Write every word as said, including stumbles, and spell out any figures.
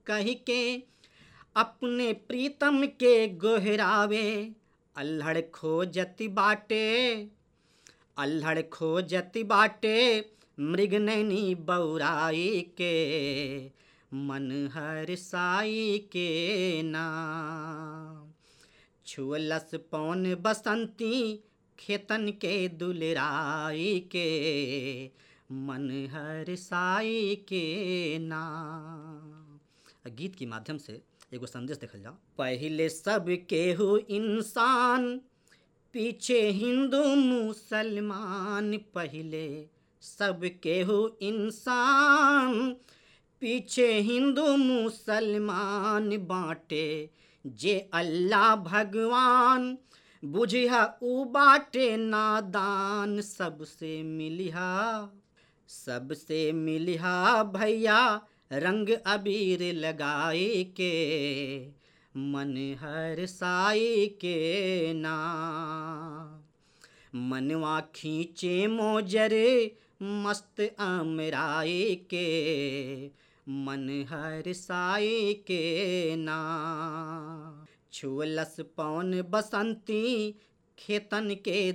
कही के अपने प्रीतम के गोहरावे, अल्हड़ खोजत बाटे, अल्हड़ खोजत बाटे मृगनैनी बौराई के, मन हरसाई के नाम। छुअलस पौन बसंती खेतन के दुलराई के, मन हरसाई के नाम। गीत के माध्यम से एगो संदेश देखल जाओ। पहले सब केहू इंसान, पीछे हिंदू मुसलमान। पहले सब केहू इंसान, पीछे हिंदू मुसलमान। बाटे जे अल्लाह भगवान, बुझिया उ बाटे नादान। सबसे मिलिहा, सबसे मिलिहा भैया रंग अबीर लगाई के, मन हरसाई के नाम। मनवा खींचे मोजर मस्त अमराई के, मन हरसाई के नाम। छुअलस पौन बसंती खेतन के